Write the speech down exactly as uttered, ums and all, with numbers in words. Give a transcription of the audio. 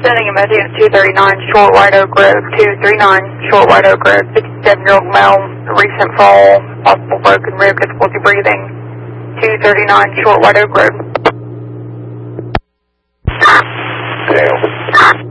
sending a message to two thirty-nine Short White Oak Road, two thirty-nine Short White Oak Road, fifty-seven-year-old male, recent fall, possible broken rib, difficulty breathing, two thirty-nine Short White Oak Road. Damn.